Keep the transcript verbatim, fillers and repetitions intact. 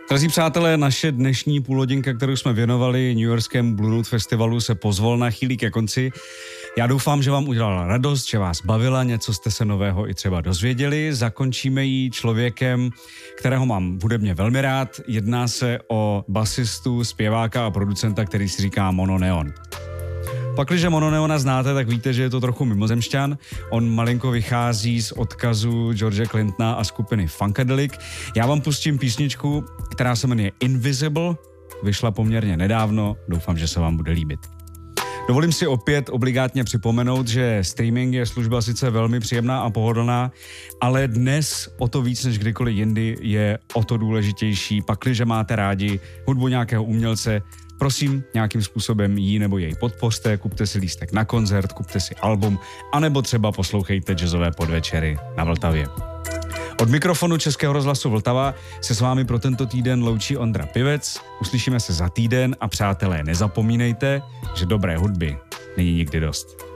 Drazí přátelé, naše dnešní půlhodinka, kterou jsme věnovali newyorskému Blue Note festivalu, se pozvolna chýlí ke konci. Já doufám, že vám udělala radost, že vás bavila, něco jste se nového i třeba dozvěděli. Zakončíme ji člověkem, kterého mám hudebně velmi rád. Jedná se o basistu, zpěváka a producenta, který si říká Mono Neon. Pakliže Mono Neona znáte, tak víte, že je to trochu mimozemšťan. On malinko vychází z odkazu George Clintona a skupiny Funkadelic. Já vám pustím písničku, která se jmenuje Invisible. Vyšla poměrně nedávno, doufám, že se vám bude líbit. Dovolím si opět obligátně připomenout, že streaming je služba sice velmi příjemná a pohodlná, ale dnes o to víc než kdykoliv jindy je o to důležitější, pakliže máte rádi hudbu nějakého umělce, prosím, nějakým způsobem jí nebo jej podpořte, kupte si lístek na koncert, kupte si album, anebo třeba poslouchejte jazzové podvečery na Vltavě. Od mikrofonu Českého rozhlasu Vltava se s vámi pro tento týden loučí Ondra Pivec. Uslyšíme se za týden a přátelé, nezapomínejte, že dobré hudby není nikdy dost.